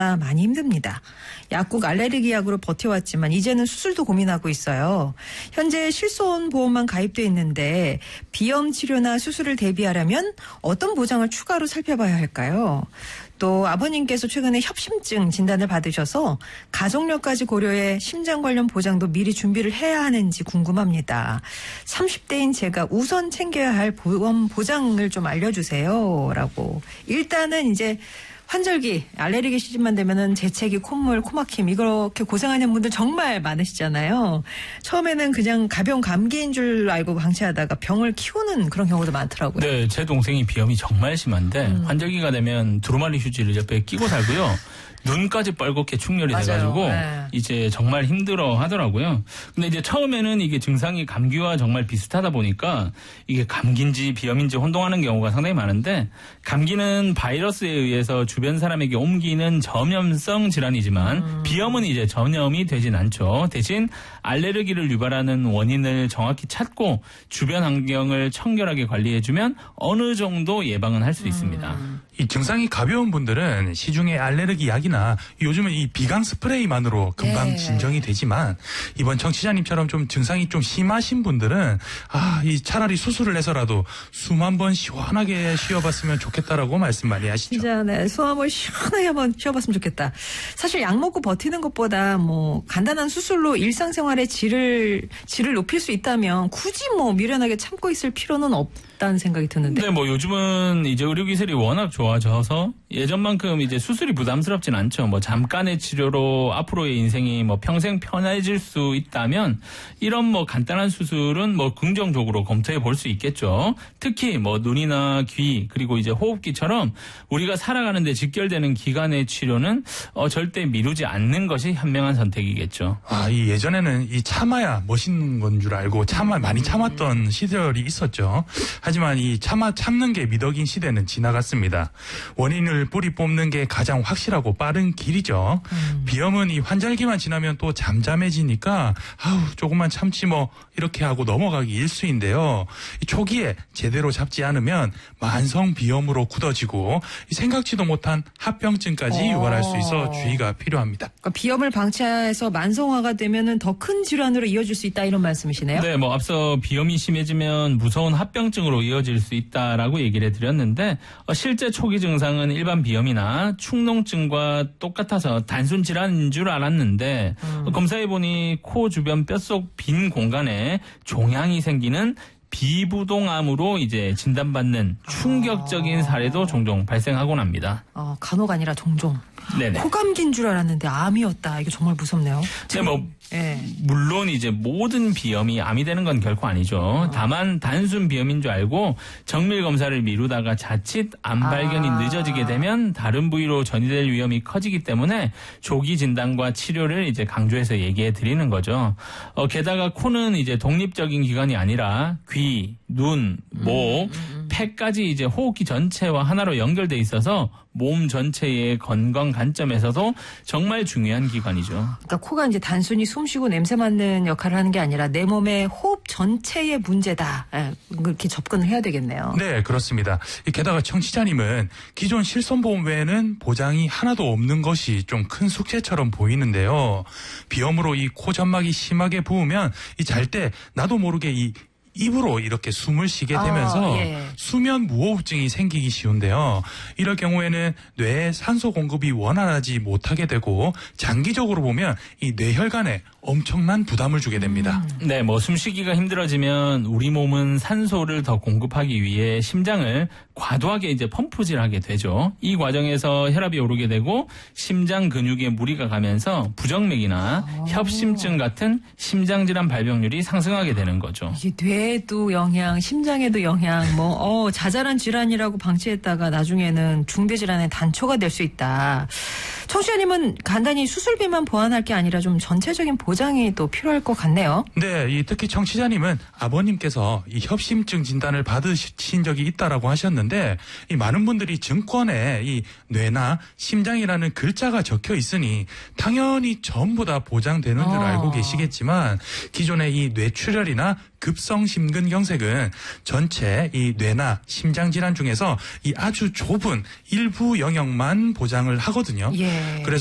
많이 힘듭니다. 약국 알레르기 약으로 버텨왔지만 이제는 수술도 고민하고 있어요. 현재 실손보험만 가입돼 있는데 비염 치료나 수술을 대비하려면 어떤 보장을 추가로 살펴봐야 할까요? 또 아버님께서 최근에 협심증 진단을 받으셔서 가족력까지 고려해 심장 관련 보장도 미리 준비를 해야 하는지 궁금합니다. 30대인 제가 우선 챙겨야 할 보험 보장을 좀 알려주세요. 라고. 일단은 이제 환절기, 알레르기 시즌만 되면은 재채기, 콧물, 코막힘 이렇게 고생하는 분들 정말 많으시잖아요. 처음에는 그냥 가벼운 감기인 줄 알고 방치하다가 병을 키우는 그런 경우도 많더라고요. 네, 제 동생이 비염이 정말 심한데 환절기가 되면 두루마리 휴지를 옆에 끼고 살고요. 눈까지 빨갛게 충혈이 맞아요. 돼가지고 네. 이제 정말 힘들어 하더라고요. 근데 이제 처음에는 이게 증상이 감기와 정말 비슷하다 보니까 이게 감기인지 비염인지 혼동하는 경우가 상당히 많은데 감기는 바이러스에 의해서 주변 사람에게 옮기는 전염성 질환이지만 비염은 이제 전염이 되진 않죠. 대신 알레르기를 유발하는 원인을 정확히 찾고 주변 환경을 청결하게 관리해주면 어느 정도 예방은 할 수 있습니다. 이 증상이 가벼운 분들은 시중에 알레르기 약이나 요즘은 이 비강 스프레이만으로 금방 진정이 되지만 이번 청취자님처럼 좀 증상이 좀 심하신 분들은 이 차라리 수술을 해서라도 숨 한번 시원하게 쉬어봤으면 좋겠다라고 말씀 많이 하시죠. 진짜 네, 숨 한번 시원하게 한번 쉬어봤으면 좋겠다. 사실 약 먹고 버티는 것보다 뭐 간단한 수술로 일상생활의 질을 높일 수 있다면 굳이 뭐 미련하게 참고 있을 필요는 없다는 생각이 드는데. 네, 뭐 요즘은 이제 의료기술이 워낙 좋아져서 예전만큼 이제 수술이 부담스럽진 않죠. 뭐 잠깐의 치료로 앞으로의 인생이 뭐 평생 편해질 수 있다면 이런 뭐 간단한 수술은 뭐 긍정적으로 검토해 볼 수 있겠죠. 특히 뭐 눈이나 귀 그리고 이제 호흡기처럼 우리가 살아가는데 직결되는 기관의 치료는 절대 미루지 않는 것이 현명한 선택이겠죠. 이 예전에는 이 참아야 멋있는 건 줄 알고 많이 참았던 시절이 있었죠. 하지만 이 참는 게 미덕인 시대는 지나갔습니다. 원인을 뿌리 뽑는 게 가장 확실하고 빠른 길이죠. 비염은 이 환절기만 지나면 또 잠잠해지니까 조금만 참지 뭐 이렇게 하고 넘어가기 일쑤인데요. 이 초기에 제대로 잡지 않으면 만성 비염으로 굳어지고 생각지도 못한 합병증까지 유발할 수 있어 주의가 필요합니다. 그러니까 비염을 방치해서 만성화가 되면은 더 큰 질환으로 이어질 수 있다 이런 말씀이시네요. 네, 뭐 앞서 비염이 심해지면 무서운 합병증으로 이어질 수 있다라고 얘기를 해드렸는데 실제 초기 증상은 일반 비염이나 축농증과 똑같아서 단순 질환인 줄 알았는데 검사해보니 코 주변 뼛속 빈 공간에 종양이 생기는 비부동암으로 이제 진단받는 충격적인 사례도 종종 발생하곤 합니다. 간혹 아니라 종종. 네네. 코감기인 줄 알았는데 암이었다. 이게 정말 무섭네요. 네, 뭐 물론 이제 모든 비염이 암이 되는 건 결코 아니죠. 다만 단순 비염인 줄 알고 정밀 검사를 미루다가 자칫 암 발견이 늦어지게 되면 다른 부위로 전이될 위험이 커지기 때문에 조기 진단과 치료를 이제 강조해서 얘기해 드리는 거죠. 게다가 코는 이제 독립적인 기관이 아니라 귀, 눈, 목, 폐까지 이제 호흡기 전체와 하나로 연결돼 있어서 몸 전체의 건강 관점에서도 정말 중요한 기관이죠. 그러니까 코가 이제 단순히 숨쉬고 냄새 맡는 역할을 하는 게 아니라 내 몸의 호흡 전체의 문제다. 이렇게 접근을 해야 되겠네요. 네, 그렇습니다. 게다가 청취자님은 기존 실손보험 외에는 보장이 하나도 없는 것이 좀 큰 숙제처럼 보이는데요. 비염으로 이 코 점막이 심하게 부으면 이 잘 때 나도 모르게 이 입으로 이렇게 숨을 쉬게 되면서 수면 무호흡증이 생기기 쉬운데요. 이럴 경우에는 뇌에 산소 공급이 원활하지 못하게 되고 장기적으로 보면 이 뇌혈관에 엄청난 부담을 주게 됩니다. 네, 뭐 숨쉬기가 힘들어지면 우리 몸은 산소를 더 공급하기 위해 심장을 과도하게 이제 펌프질하게 되죠. 이 과정에서 혈압이 오르게 되고 심장 근육에 무리가 가면서 부정맥이나 협심증 같은 심장질환 발병률이 상승하게 되는 거죠. 이게 뇌에도 영향, 심장에도 영향, 자잘한 질환이라고 방치했다가 나중에는 중대질환의 단초가 될 수 있다. 청취자님은 간단히 수술비만 보완할 게 아니라 좀 전체적인 보장이 또 필요할 것 같네요. 네, 특히 청취자님은 아버님께서 이 협심증 진단을 받으신 적이 있다라고 하셨는데 이 많은 분들이 증권에 이 뇌나 심장이라는 글자가 적혀 있으니 당연히 전부 다 보장되는 줄 알고 계시겠지만 기존의 이 뇌출혈이나 급성 심근경색은 전체 이 뇌나 심장 질환 중에서 이 아주 좁은 일부 영역만 보장을 하거든요. 예. 그래서